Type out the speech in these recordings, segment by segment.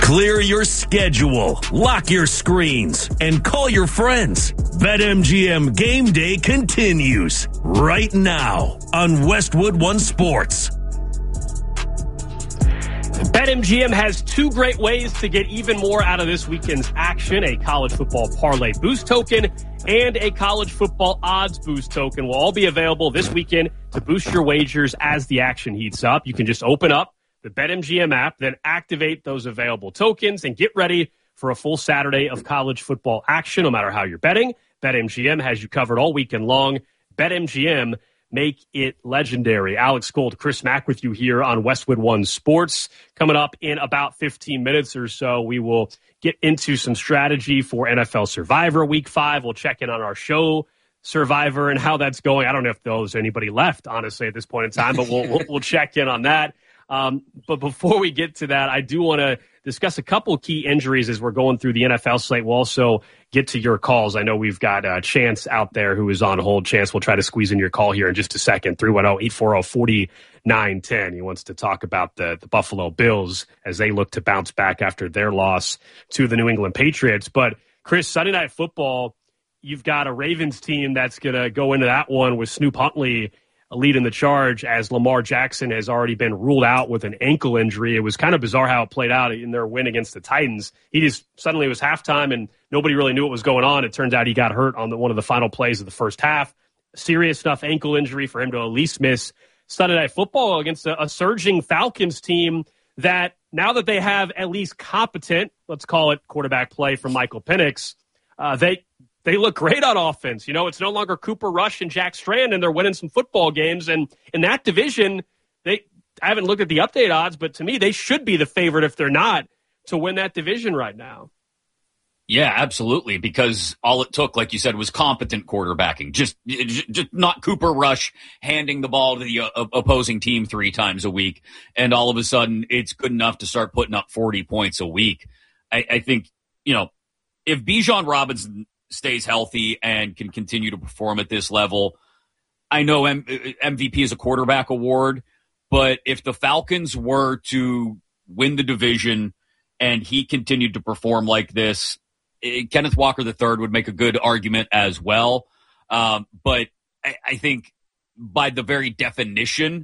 Clear your schedule, lock your screens, and call your friends. BetMGM Game Day continues right now on Westwood One Sports. BetMGM has two great ways to get even more out of this weekend's action: a college football parlay boost token and a college football odds boost token will all be available this weekend to boost your wagers as the action heats up. You can just open up the BetMGM app, then activate those available tokens and get ready for a full Saturday of college football action. No matter how you're betting, BetMGM has you covered all weekend long. BetMGM, make it legendary. Alex Gold, Chris Mack with you here on Westwood One Sports. Coming up in about 15 minutes or so, we will get into some strategy for NFL Survivor Week 5. We'll check in on our show Survivor and how that's going. I don't know if there's anybody left, honestly, at this point in time, but we'll check in on that. But before we get to that, I do want to discuss a couple of key injuries as we're going through the NFL slate. We'll also get to your calls. I know we've got Chance out there who is on hold. Chance, we'll try to squeeze in your call here in just a second. 310-840-4910. He wants to talk about the Buffalo Bills as they look to bounce back after their loss to the New England Patriots. But, Chris, Sunday Night Football, you've got a Ravens team that's going to go into that one with Snoop Huntley leading the charge as Lamar Jackson has already been ruled out with an ankle injury. It was kind of bizarre how it played out in their win against the Titans. He just suddenly it was halftime and nobody really knew what was going on. It turns out he got hurt on one of the final plays of the first half. Serious enough ankle injury for him to at least miss Sunday Night Football against a surging Falcons team that now that they have at least competent, let's call it quarterback play from Michael Penix, they look great on offense. You know, it's no longer Cooper Rush and Jack Strand, and they're winning some football games. And in that division, I haven't looked at the update odds, but to me, they should be the favorite if they're not to win that division right now. Yeah, absolutely, because all it took, like you said, was competent quarterbacking. Just not Cooper Rush handing the ball to the opposing team 3 times a week, and all of a sudden it's good enough to start putting up 40 points a week. I think, you know, if Bijan Robinson stays healthy and can continue to perform at this level, I know MVP is a quarterback award, but if the Falcons were to win the division and he continued to perform like this, Kenneth Walker III would make a good argument as well. But I think by the very definition,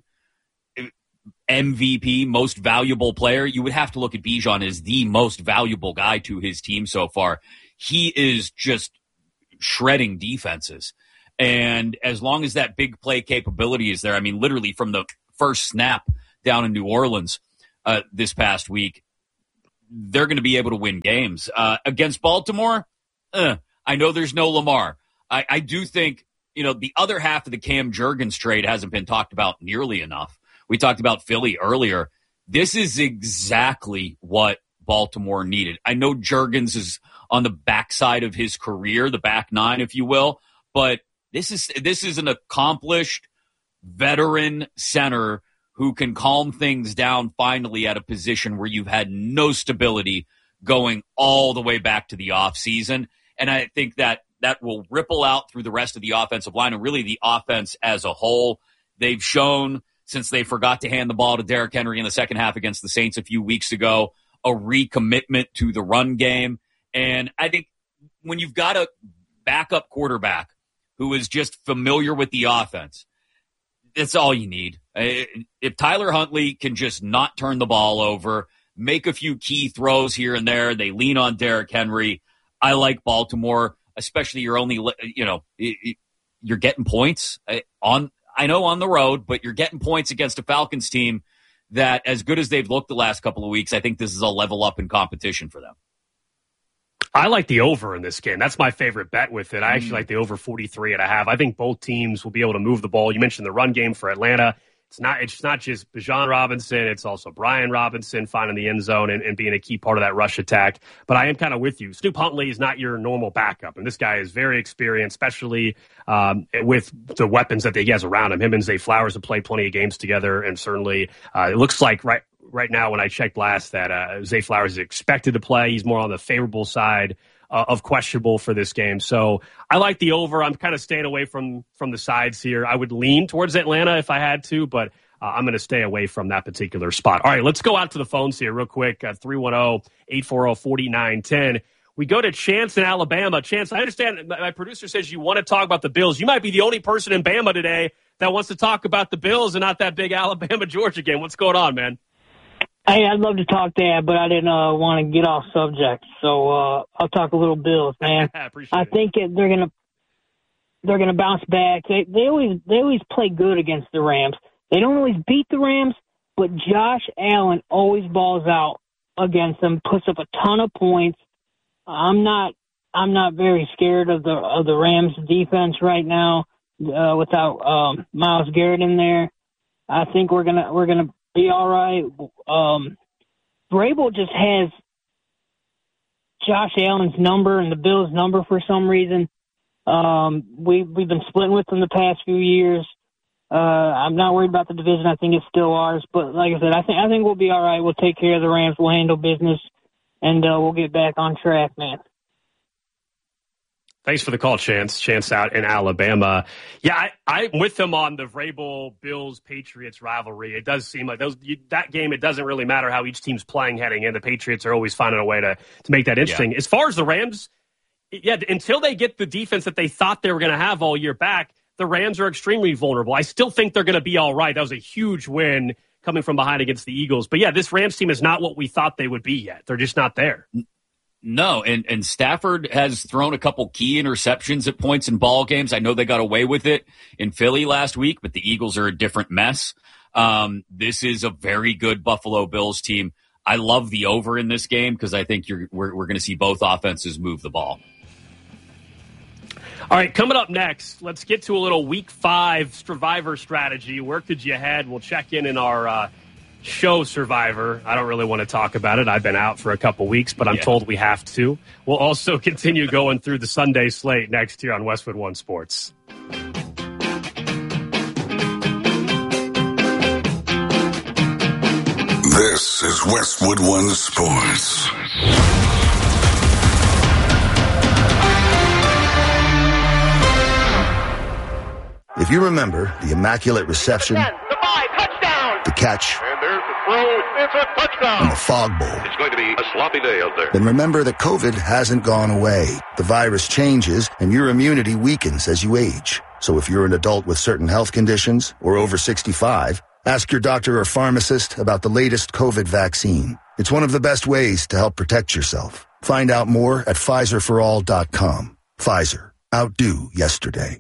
MVP, most valuable player, you would have to look at Bijan as the most valuable guy to his team so far. He is just shredding defenses. And as long as that big play capability is there, I mean, literally from the first snap down in New Orleans this past week, they're going to be able to win games. Against Baltimore, I know there's no Lamar. I do think, you know, the other half of the Cam Jurgens trade hasn't been talked about nearly enough. We talked about Philly earlier. This is exactly what Baltimore needed. I know Jurgens is on the backside of his career, the back nine, if you will, but this is an accomplished veteran center who can calm things down finally at a position where you've had no stability going all the way back to the offseason. And I think that will ripple out through the rest of the offensive line and really the offense as a whole. They've shown, since they forgot to hand the ball to Derrick Henry in the second half against the Saints a few weeks ago, a recommitment to the run game. And I think when you've got a backup quarterback who is just familiar with the offense, that's all you need. If Tyler Huntley can just not turn the ball over, make a few key throws here and there, they lean on Derrick Henry. I like Baltimore, especially you're only, you know, you're getting points on the road, but you're getting points against a Falcons team that, as good as they've looked the last couple of weeks, I think this is a level up in competition for them. I like the over in this game. That's my favorite bet with it. I actually like the over 43.5. I think both teams will be able to move the ball. You mentioned the run game for Atlanta. It's not just Bijan Robinson. It's also Brian Robinson finding the end zone and being a key part of that rush attack. But I am kind of with you. Snoop Huntley is not your normal backup, and this guy is very experienced, especially with the weapons that he has around him. Him and Zay Flowers have played plenty of games together, and certainly it looks like right now when I checked last that Zay Flowers is expected to play. He's more on the favorable side of questionable for this game. So I like the over. I'm kind of staying away from the sides here. I would lean towards Atlanta if I had to, but I'm going to stay away from that particular spot. All right, let's go out to the phones here real quick. 310-840-4910. We go to Chance in Alabama. Chance, I understand my producer says you want to talk about the Bills. You might be the only person in Bama today that wants to talk about the Bills and not that big Alabama-Georgia game. What's going on, man? Hey, I'd love to talk that, but I didn't want to get off subject. So I'll talk a little Bills, man. I think they're gonna bounce back. They always play good against the Rams. They don't always beat the Rams, but Josh Allen always balls out against them, puts up a ton of points. I'm not very scared of the Rams defense right now without Myles Garrett in there. I think we're gonna be all right. Vrabel just has Josh Allen's number and the Bills' number for some reason. We've been splitting with them the past few years. I'm not worried about the division. I think it's still ours. But like I said, I think we'll be all right. We'll take care of the Rams. We'll handle business, and we'll get back on track, man. Thanks for the call, Chance. Chance out in Alabama. Yeah, I'm with him on the Vrabel, Bills, Patriots rivalry. It does seem like that game, it doesn't really matter how each team's playing heading in. The Patriots are always finding a way to make that interesting. Yeah. As far as the Rams, until they get the defense that they thought they were going to have all year back, the Rams are extremely vulnerable. I still think they're going to be all right. That was a huge win coming from behind against the Eagles. But, yeah, this Rams team is not what we thought they would be yet. They're just not there. No, and Stafford has thrown a couple key interceptions at points in ball games. I know they got away with it in Philly last week, but the Eagles are a different mess. This is a very good Buffalo Bills team. I love the over in this game because I think we're going to see both offenses move the ball. All right, coming up next, let's get to a little Week 5 Survivor strategy. Where could you head? We'll check in our show Survivor. I don't really want to talk about it. I've been out for a couple weeks, but I'm told we have to. We'll also continue going through the Sunday slate next year on Westwood One Sports. This is Westwood One Sports. If you remember the Immaculate Reception, the catch, and there's the throw, it's a touchdown, and the Fog Bowl, it's going to be a sloppy day out there. Then remember that COVID hasn't gone away. The virus changes, and your immunity weakens as you age. So if you're an adult with certain health conditions or over 65, ask your doctor or pharmacist about the latest COVID vaccine. It's one of the best ways to help protect yourself. Find out more at PfizerForAll.com. Pfizer. Outdo yesterday.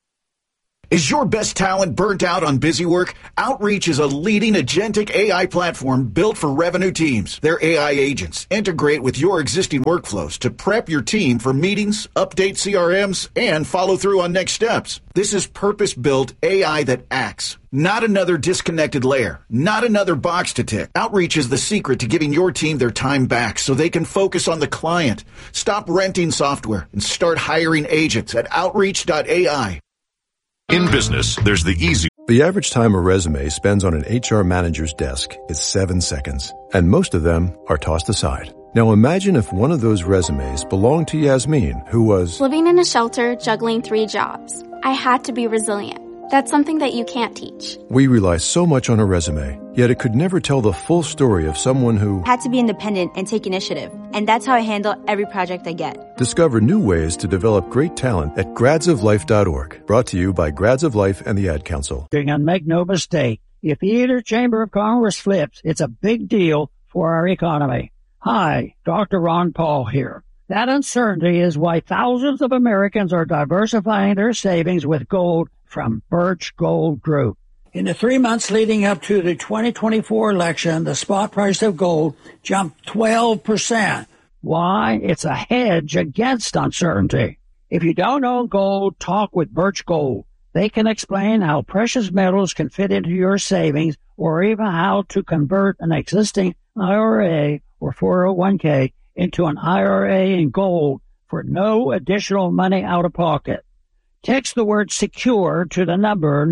Is your best talent burnt out on busy work? Outreach is a leading agentic AI platform built for revenue teams. Their AI agents integrate with your existing workflows to prep your team for meetings, update CRMs, and follow through on next steps. This is purpose-built AI that acts. Not another disconnected layer. Not another box to tick. Outreach is the secret to giving your team their time back so they can focus on the client. Stop renting software and start hiring agents at Outreach.ai. In business, there's the easy. The average time a resume spends on an HR manager's desk is 7 seconds, and most of them are tossed aside. Now imagine if one of those resumes belonged to Yasmin, who was living in a shelter, juggling 3 jobs. I had to be resilient. That's something that you can't teach. We rely so much on a resume, yet it could never tell the full story of someone who had to be independent and take initiative. And that's how I handle every project I get. Discover new ways to develop great talent at gradsoflife.org. Brought to you by Grads of Life and the Ad Council. And make no mistake, if either chamber of Congress flips, it's a big deal for our economy. Hi, Dr. Ron Paul here. That uncertainty is why thousands of Americans are diversifying their savings with gold from Birch Gold Group. In the 3 months leading up to the 2024 election, the spot price of gold jumped 12%. Why? It's a hedge against uncertainty. If you don't own gold, talk with Birch Gold. They can explain how precious metals can fit into your savings or even how to convert an existing IRA or 401k into an IRA in gold for no additional money out of pocket. Text the word SECURE to the number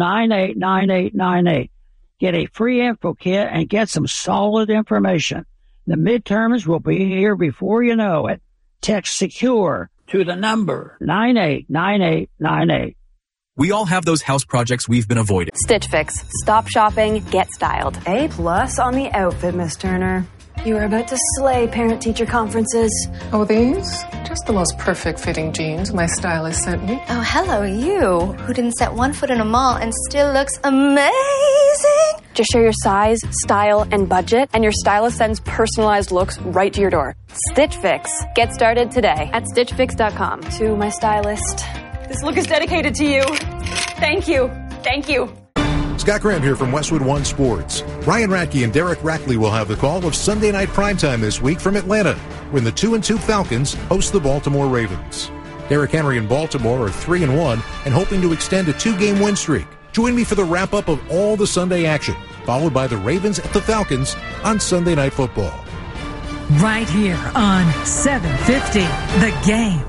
989898. Get a free info kit and get some solid information. The midterms will be here before you know it. Text SECURE to the number 989898. We all have those house projects we've been avoiding. Stitch Fix. Stop shopping, get styled. A+ on the outfit, Miss Turner. You are about to slay parent-teacher conferences. Oh, these? Just the most perfect fitting jeans my stylist sent me. Oh, hello, you, who didn't set one foot in a mall and still looks amazing. Just share your size, style, and budget, and your stylist sends personalized looks right to your door. Stitch Fix. Get started today at StitchFix.com. To my stylist, this look is dedicated to you. Thank you. Thank you. Scott Graham here from Westwood One Sports. Ryan Radke and Derek Rackley will have the call of Sunday Night Primetime this week from Atlanta, when the 2-2 Falcons host the Baltimore Ravens. Derrick Henry and Baltimore are 3-1 and hoping to extend a 2-game win streak. Join me for the wrap-up of all the Sunday action, followed by the Ravens at the Falcons on Sunday Night Football. Right here on 750 The Game.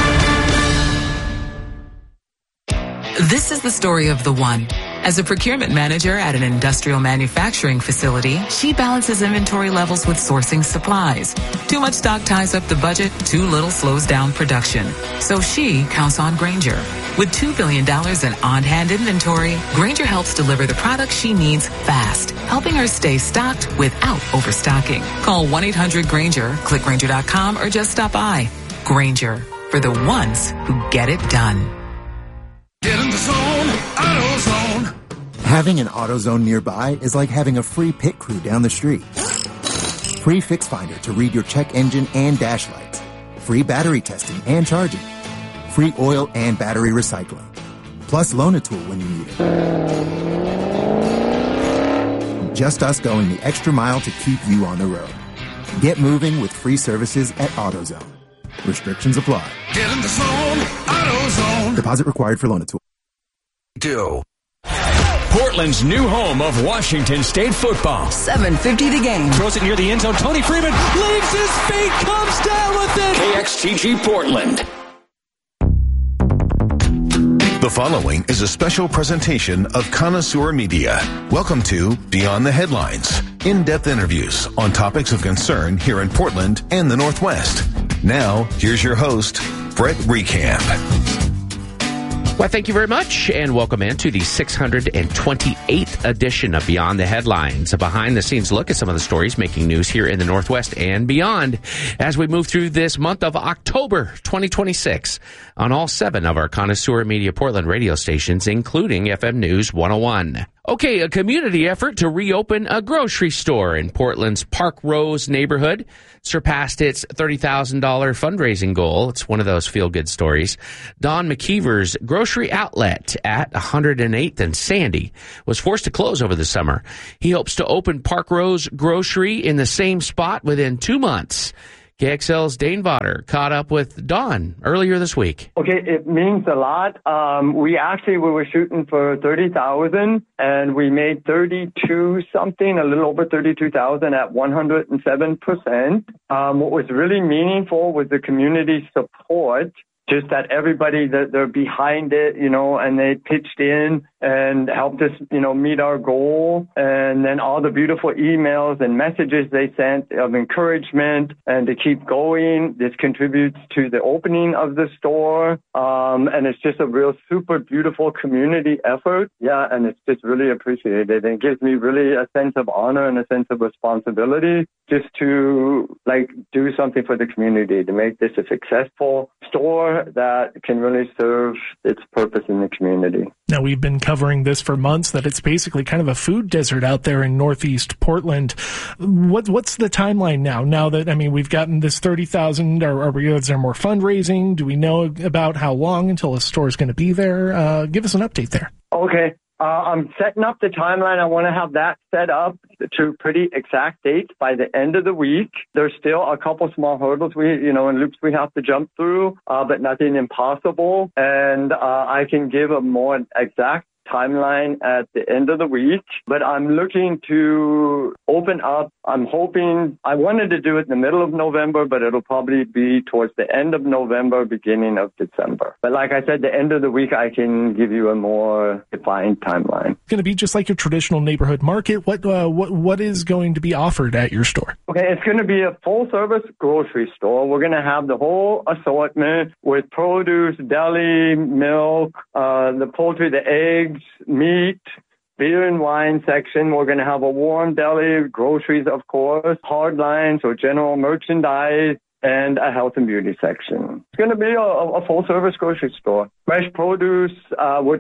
This is the story of the one. As a procurement manager at an industrial manufacturing facility, she balances inventory levels with sourcing supplies. Too much stock ties up the budget, too little slows down production. So she counts on Grainger. With $2 billion in on-hand inventory, Grainger helps deliver the products she needs fast, helping her stay stocked without overstocking. Call 1-800-GRAINGER, click Grainger.com, or just stop by. Grainger, for the ones who get it done. Get in the zone, AutoZone. Having an AutoZone nearby is like having a free pit crew down the street. Free Fix Finder to read your check engine and dash lights. Free battery testing and charging. Free oil and battery recycling. Plus Loan-A-Tool when you need it. Just us going the extra mile to keep you on the road. Get moving with free services at AutoZone. Restrictions apply. Get in the zone, AutoZone. Deposit required for Loan-A-Tool. Portland's new home of Washington State football. 750 The Game. Throws it near the end zone. Tony Freeman leaves his feet, comes down with it. KXTG Portland. The following is a special presentation of Connoisseur Media. Welcome to Beyond the Headlines. In-depth interviews on topics of concern here in Portland and the Northwest. Now, here's your host, Brett Recamp. Well, thank you very much, and welcome into the 628th edition of Beyond the Headlines, a behind-the-scenes look at some of the stories making news here in the Northwest and beyond as we move through this month of October 2026 on all 7 of our Connoisseur Media Portland radio stations, including FM News 101. Okay, a community effort to reopen a grocery store in Portland's Park Rose neighborhood surpassed its $30,000 fundraising goal. It's one of those feel-good stories. Don McKeever's grocery outlet at 108th and Sandy was forced to close over the summer. He hopes to open Park Rose Grocery in the same spot within 2 months. KXL's Dane Vodder caught up with Don earlier this week. Okay, it means a lot. We were shooting for 30,000 and we made 32 something, a little over 32,000 at 107%. What was really meaningful was the community support. Just that everybody, they're behind it, and they pitched in and helped us, meet our goal. And then all the beautiful emails and messages they sent of encouragement and to keep going. This contributes to the opening of the store. And it's just a real super beautiful community effort. Yeah, and it's just really appreciated. And it gives me really a sense of honor and a sense of responsibility just to do something for the community, to make this a successful store that can really serve its purpose in the community. Now, we've been covering this for months, that it's basically kind of a food desert out there in Northeast Portland. What's the timeline now? Now that, we've gotten this 30,000, is there more fundraising? Do we know about how long until a store is going to be there? Give us an update there. Okay. I'm setting up the timeline. I want to have that set up to pretty exact dates by the end of the week. There's still a couple small hurdles and loops we have to jump through, but nothing impossible. And I can give a more exact timeline at the end of the week, but I'm looking to open up. I'm hoping, I wanted to do it in the middle of November, but it'll probably be towards the end of November, beginning of December. But like I said, the end of the week, I can give you a more defined timeline. It's going to be just like your traditional neighborhood market. What is going to be offered at your store? Okay, it's going to be a full-service grocery store. We're going to have the whole assortment with produce, deli, milk, the poultry, the eggs, meat, beer and wine section. We're going to have a warm deli, groceries, of course, hard lines or general merchandise, and a health and beauty section. It's going to be a full-service grocery store. Fresh produce, we're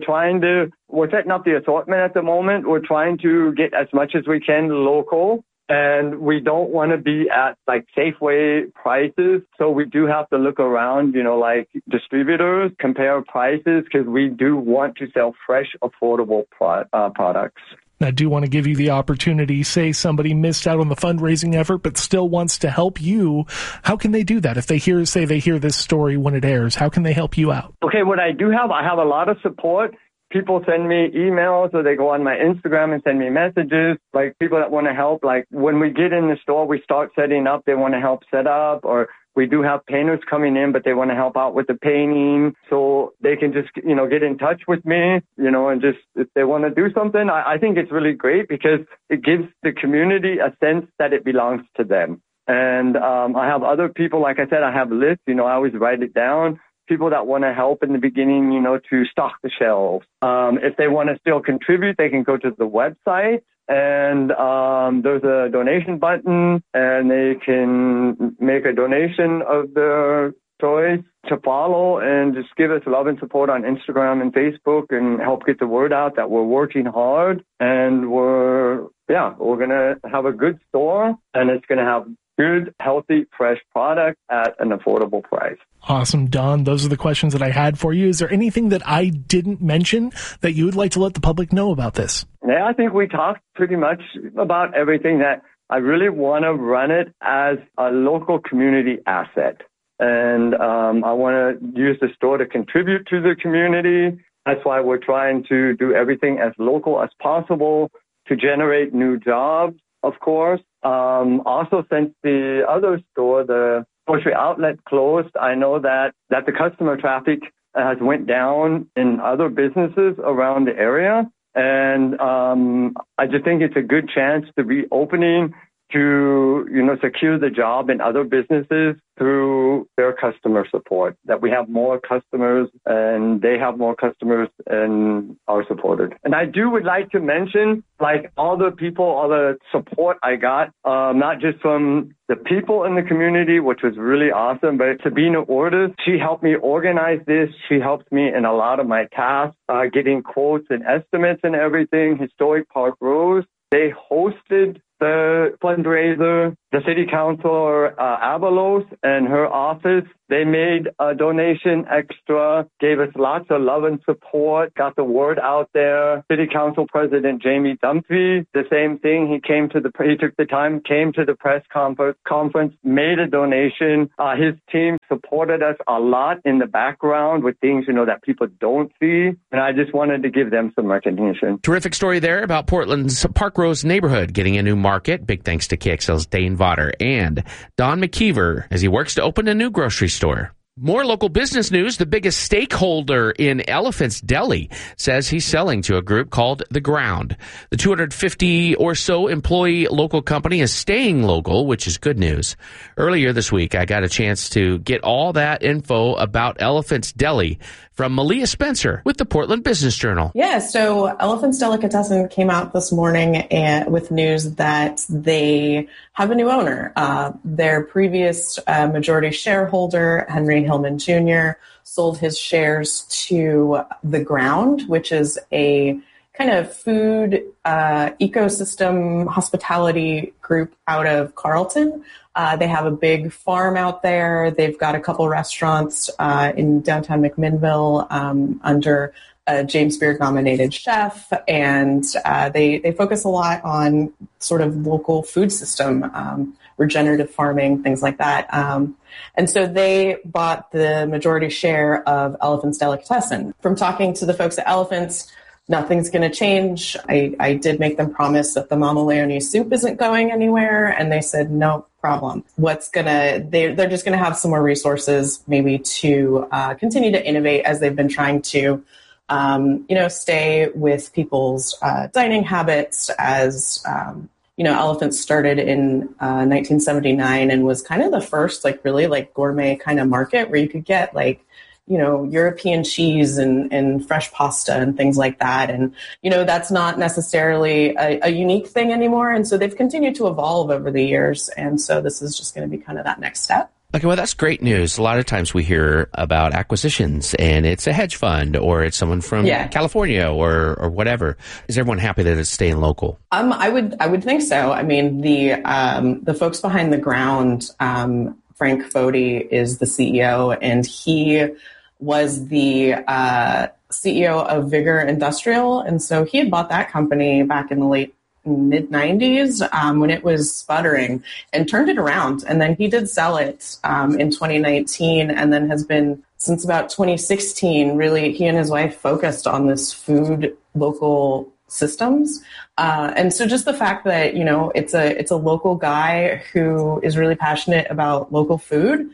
setting up the assortment at the moment. We're trying to get as much as we can local. And we don't want to be at like Safeway prices. So we do have to look around, like distributors, compare prices, because we do want to sell fresh, affordable products. I do want to give you the opportunity, say somebody missed out on the fundraising effort, but still wants to help you. How can they do that? If they hear this story when it airs, how can they help you out? Okay, what I do have, I have a lot of support. People send me emails or they go on my Instagram and send me messages, like people that want to help. Like when we get in the store, we start setting up, they want to help set up, or we do have painters coming in, but they want to help out with the painting. So they can just, get in touch with me, and just if they want to do something, I think it's really great because it gives the community a sense that it belongs to them. And I have other people, like I said, I have lists, I always write it down. People that want to help in the beginning, to stock the shelves. If they want to still contribute, they can go to the website and there's a donation button and they can make a donation of their choice to follow and just give us love and support on Instagram and Facebook and help get the word out that we're working hard and we're going to have a good store and it's going to have good, healthy, fresh product at an affordable price. Awesome, Don. Those are the questions that I had for you. Is there anything that I didn't mention that you would like to let the public know about this? Yeah, I think we talked pretty much about everything. That I really want to run it as a local community asset. And I want to use the store to contribute to the community. That's why we're trying to do everything as local as possible to generate new jobs, of course. Also, since the other store, the grocery outlet closed, I know that the customer traffic has went down in other businesses around the area. And I just think it's a good chance to reopening to, secure the job in other businesses through their customer support, that we have more customers and they have more customers and are supported. And I would like to mention, all the support I got, not just from the people in the community, which was really awesome, but Sabina Orders, she helped me organize this. She helped me in a lot of my tasks, getting quotes and estimates and everything. Historic Park Rose, they hosted the fundraiser. The city councilor, Avalos, and her office, they made a donation extra, gave us lots of love and support, got the word out there. City Council President Jamie Dunphy, the same thing. He took the time, came to the press conference, made a donation. His team supported us a lot in the background with things, that people don't see. And I just wanted to give them some recognition. Terrific story there about Portland's Park Rose neighborhood getting a new market. Big thanks to KXL's Dane Vodder and Don McKeever as he works to open a new grocery store. More local business news. The biggest stakeholder in Elephant's Deli says he's selling to a group called The Ground. The 250 or so employee local company is staying local, which is good news. Earlier this week, I got a chance to get all that info about Elephant's Deli from Malia Spencer with the Portland Business Journal. Yeah, so Elephant's Delicatessen came out this morning with news that they have a new owner. Their previous majority shareholder, Henry Hillman Jr., sold his shares to The Ground, which is a kind of food ecosystem hospitality group out of Carlton. They have a big farm out there. They've got a couple restaurants in downtown McMinnville under a James Beard-nominated chef, and they focus a lot on sort of local food system, regenerative farming, things like that. And so they bought the majority share of Elephant's Delicatessen. From talking to the folks at Elephant's, nothing's going to change. I did make them promise that the Mama Leone soup isn't going anywhere. And they said, no problem. They're just going to have some more resources maybe to continue to innovate as they've been trying to, stay with people's dining habits as, Elephant started in 1979 and was kind of the first really gourmet kind of market where you could get European cheese and fresh pasta and things like that. And, that's not necessarily a unique thing anymore. And so they've continued to evolve over the years. And so this is just going to be kind of that next step. Okay, well, that's great news. A lot of times we hear about acquisitions and it's a hedge fund or it's someone from California or whatever. Is everyone happy that it's staying local? I would think so. I mean, the folks behind The Ground, Frank Foti is the CEO, and he was the CEO of Vigor Industrial. And so he had bought that company back in the mid-90s when it was sputtering and turned it around. And then he did sell it in 2019 and then has been, since about 2016, really, he and his wife focused on this food local systems. And so just the fact that, it's a local guy who is really passionate about local food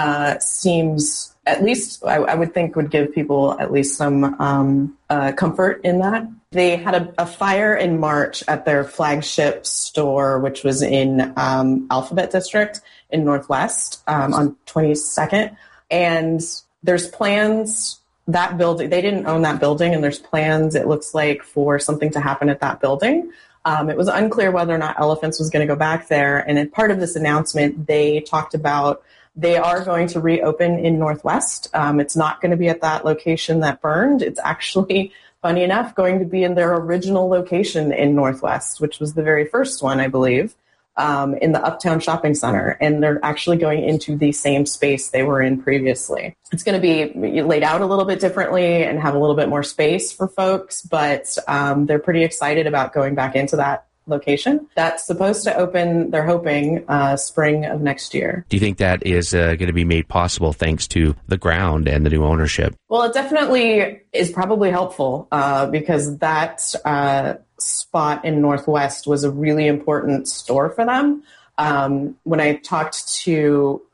seems, at least I would think, would give people at least some comfort in that. They had a fire in March at their flagship store, which was in Alphabet District in Northwest on 22nd. And there's plans, that building, they didn't own that building, and there's plans, it looks like, for something to happen at that building. It was unclear whether or not Elephants was going to go back there. And in part of this announcement, they talked about they are going to reopen in Northwest. It's not going to be at that location that burned. It's actually, funny enough, going to be in their original location in Northwest, which was the very first one, I believe, in the Uptown Shopping Center. And they're actually going into the same space they were in previously. It's going to be laid out a little bit differently and have a little bit more space for folks, but they're pretty excited about going back into that location. That's supposed to open, they're hoping, spring of next year. Do you think that is going to be made possible thanks to The Ground and the new ownership? Well, it definitely is probably helpful because that spot in Northwest was a really important store for them. When I talked to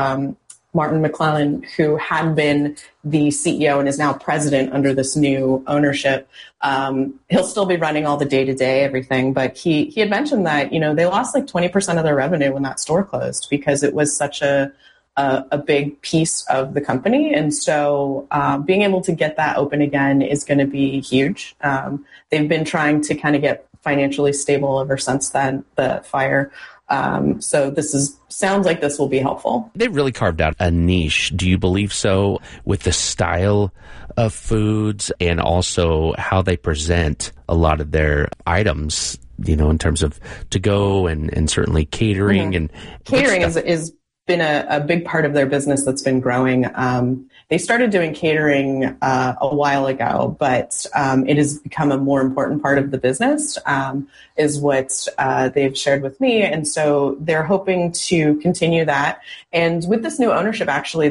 Martin McClellan, who had been the CEO and is now president under this new ownership, he'll still be running all the day-to-day everything. But he had mentioned that, they lost 20% of their revenue when that store closed because it was such a big piece of the company. And so being able to get that open again is going to be huge. They've been trying to kind of get financially stable ever since then, the fire. So sounds like this will be helpful. They've really carved out a niche. Do you believe so, with the style of foods and also how they present a lot of their items, in terms of to go and certainly catering? Mm-hmm. And catering is been a big part of their business that's been growing. They started doing catering a while ago, but it has become a more important part of the business, is what they've shared with me. And so they're hoping to continue that. And with this new ownership, actually,